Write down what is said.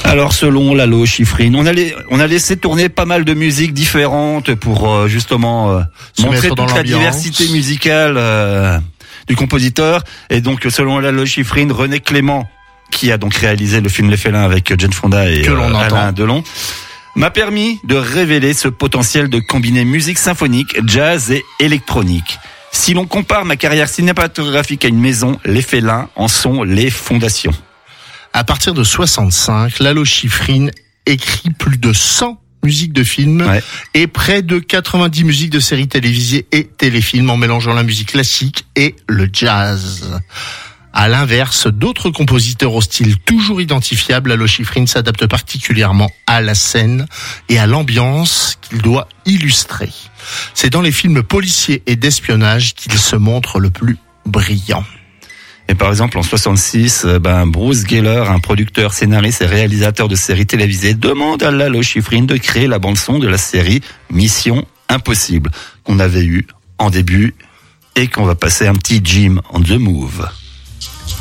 Alors selon Lalo Schifrin, on a laissé tourner pas mal de musiques différentes pour justement montrer toute la diversité musicale du compositeur. Et donc selon Lalo Schifrin, René Clément, qui a donc réalisé le film Les Félins avec Jane Fonda et Alain Delon, m'a permis de révéler ce potentiel de combiner musique symphonique, jazz et électronique. Si l'on compare ma carrière cinématographique à une maison, Les Félins en sont les fondations. À partir de 65, Lalo Schifrin écrit plus de 100 musiques de films et près de 90 musiques de séries télévisées et téléfilms en mélangeant la musique classique et le jazz. À l'inverse, d'autres compositeurs au style toujours identifiable, Lalo Schifrin s'adapte particulièrement à la scène et à l'ambiance qu'il doit illustrer. C'est dans les films policiers et d'espionnage qu'il se montre le plus brillant. Et par exemple, en 66, Bruce Geller, un producteur, scénariste et réalisateur de séries télévisées, demande à Lalo Schifrin de créer la bande-son de la série Mission Impossible, qu'on avait eu en début et qu'on va passer un petit Jim on the Move.